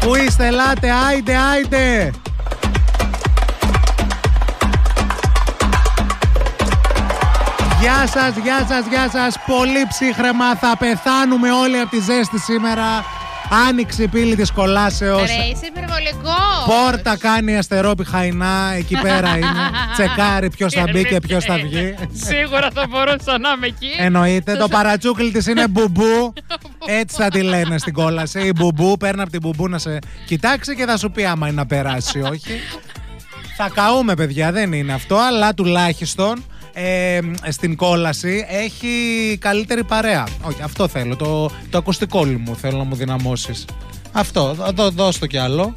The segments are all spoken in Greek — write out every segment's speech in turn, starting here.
Πού είστε, ελάτε, άιντε, άιντε. Γεια σας, γεια σας, γεια σας. Πολύ ψύχρεμα, θα πεθάνουμε όλοι από τη ζέστη σήμερα. Άνοιξε η πύλη της κολάσεως. Ρε, είσαι υπερβολικό. Πόρτα κάνει αστερόπι Χαϊνά, εκεί πέρα είναι. Τσεκάρει ποιος θα μπει και ποιος θα βγει. Σίγουρα θα μπορούσα να είμαι εκεί. Εννοείται, το παρατσούκλι της είναι μπουμπού. Έτσι θα τη λένε στην κόλαση. Η μπουμπού, παίρνει από την μπουμπού να σε κοιτάξει και θα σου πει άμα είναι να περάσει, όχι. Θα καούμε, παιδιά, δεν είναι αυτό, αλλά τουλάχιστον στην κόλαση έχει καλύτερη παρέα. Όχι, αυτό θέλω. Το ακουστικό μου θέλω να μου δυναμώσεις. Αυτό, δώσ' το κι άλλο.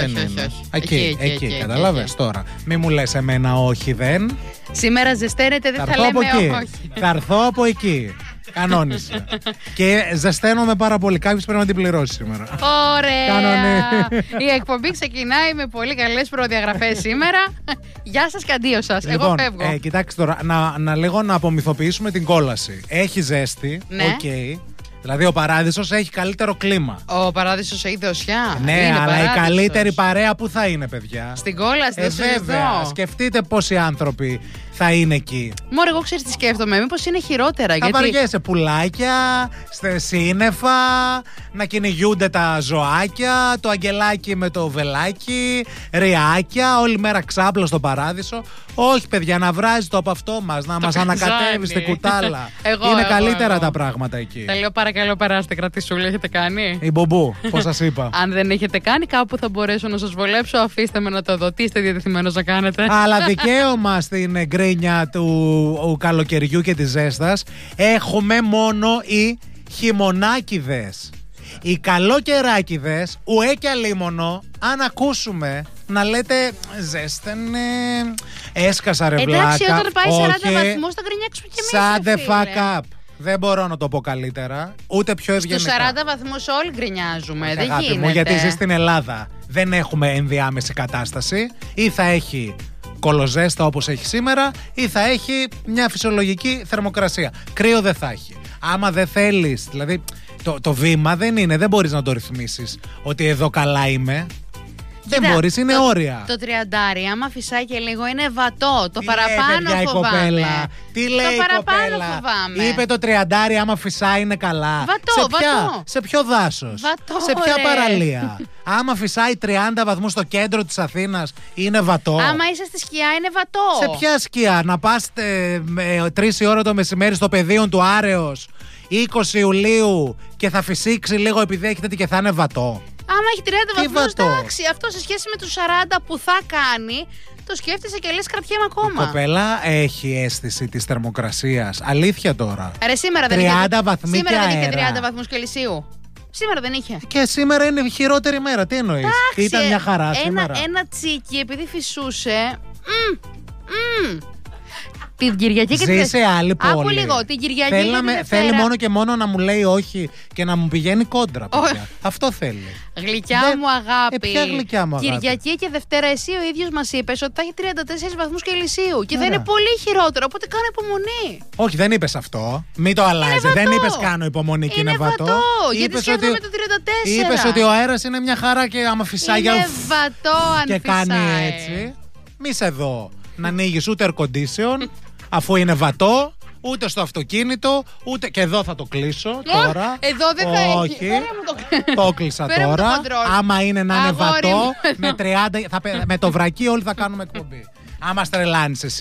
Όχι. Εκεί, καταλάβες τώρα. Μη μου λες εμένα όχι δεν. Σήμερα ζεσταίνεται, δεν θα λέμε όχι. Θα έρθω από εκεί. Κανόνισε. Και ζεσταίνομαι πάρα πολύ. Κάποιος πρέπει να την πληρώσει σήμερα. Ωραία. Η εκπομπή ξεκινάει με πολύ καλές προδιαγραφές σήμερα. Γεια σας και αντίο σας. Λοιπόν, εγώ φεύγω. Κοιτάξτε τώρα, να απομυθοποιήσουμε την κόλαση. Έχει ζέστη. Ναι. Okay. Δηλαδή ο Παράδεισος έχει καλύτερο κλίμα. Ο Παράδεισος έχει δοσιά. Ναι, είναι αλλά Παράδεισος. η καλύτερη παρέα που θα είναι, παιδιά? Στην κόλαση, δεν βέβαια. Σκεφτείτε πόσοι άνθρωποι θα είναι εκεί. Μωρέ, εγώ ξέρεις τι σκέφτομαι. Μήπως είναι χειρότερα. Θα βαριέσαι πουλάκια, σύννεφα, να κυνηγούνται τα ζωάκια, το αγγελάκι με το βελάκι, ριάκια, όλη μέρα ξάπλα στο Παράδεισο. Όχι, παιδιά, να βράζει το από αυτό μας, να μας ανακατεύει στην κουτάλα. Είναι καλύτερα τα πράγματα εκεί. Θα λέω παρακαλώ, περάστε κρατησούλη, έχετε κάνει? Η μπουμπού, πώς σας είπα. Αν δεν έχετε κάνει, κάπου θα μπορέσω να σας βολέψω. Αφήστε με να το δω. Τι είστε διατεθειμένος να κάνετε? Αλλά δικαίωμα στην γκρίνια του καλοκαιριού και της ζέστας έχουμε μόνο οι χειμωνάκηδες. Οι καλοκαιράκηδες, ουέ και αλίμονο, αν ακούσουμε να λέτε ζέστανε, έσκασα ρε βλάκα. Εντάξει, όταν πάει 40 βαθμούς θα γκρινιάξουμε κι εμείς. Shut the fuck up. Δεν μπορώ να το πω καλύτερα, ούτε πιο ευγενικά. Στους 40 βαθμούς όλοι γκρινιάζουμε, δεν γίνεται. Μου, γιατί ζει στην Ελλάδα. Δεν έχουμε ενδιάμεση κατάσταση. Ή θα έχει κολοζέστα όπως έχει σήμερα, ή θα έχει μια φυσιολογική θερμοκρασία. Κρύο δεν θα έχει. Άμα δεν θέλεις, δηλαδή το βήμα δεν είναι, δεν μπορείς να το ρυθμίσεις ότι εδώ καλά είμαι. Δεν μπορείς, είναι όρια. Το 30, άμα φυσάει και λίγο, είναι βατό. Το Τι παραπάνω λέει, φοβάμαι. Κοπέλα. Τι λέει το παραπάνω κοπέλα. φοβάμαι. Είπε το 30, άμα φυσάει είναι καλά. Βατό. Σε ποιο δάσος? Βατό, σε ποια ρε. παραλία? Άμα φυσάει 30 βαθμούς στο κέντρο της Αθήνας, είναι βατό. Άμα είσαι στη σκιά, είναι βατό. Σε ποια σκιά? Να πας 3 η ώρα το μεσημέρι στο πεδίο του Άρεος 20 Ιουλίου και θα φυσήξει λίγο επειδή έχετε και θα είναι βατό. Άμα έχει 30 βαθμούς, βατό? εντάξει. Αυτό σε σχέση με τους 40 που θα κάνει, το σκέφτεσαι και λες κρατιέμαι ακόμα. Η κοπέλα έχει αίσθηση της θερμοκρασίας. Αλήθεια τώρα. Ρε, σήμερα δεν 30 βαθμοί σήμερα και δεν είχε αέρα. 30 βαθμούς Κελσίου. Σήμερα δεν είχε. Και σήμερα είναι χειρότερη μέρα. Τι εννοείς? Ήταν μια χαρά σήμερα. Ένα τσίκι επειδή φυσούσε. Την Κυριακή και Ζει σε άλλη πόλη. Άκου λίγο, την Κυριακή και τη Δευτέρα. Θέλει μόνο και μόνο να μου λέει όχι και να μου πηγαίνει κόντρα, παιδιά. Αυτό θέλει. Γλυκιά μου αγάπη. Ποια γλυκιά μου αγάπη? Κυριακή και Δευτέρα, εσύ ο ίδιος μας είπες ότι θα έχει 34 βαθμούς Κελσίου και θα είναι πολύ χειρότερο. Οπότε κάνω υπομονή. Όχι, δεν είπες αυτό. Μην το αλλάζει. Δεν είπες κάνω υπομονή και είναι βατό. Γιατί σκέφτομαι το 34. Είπες ότι ο αέρας είναι μια χαρά και άμα φυσάει. Είναι βατό αν και φυσάει. κάνει έτσι. Μη σε δω να ανοίγεις ούτε air condition αφού είναι βατό. Ούτε στο αυτοκίνητο, ούτε. Και εδώ θα το κλείσω τώρα. Εδώ δεν θα έχει. Όχι. Το κλείσα τώρα. Άμα είναι να είναι βατό, με 30. Με το βρακί όλοι θα κάνουμε εκπομπή. Άμα στρελάνεις εσύ.